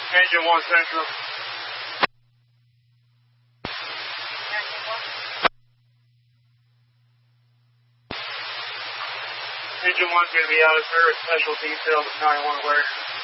Engine 1 Central. Engine 1's going to be out of service, special detail, 911 alert.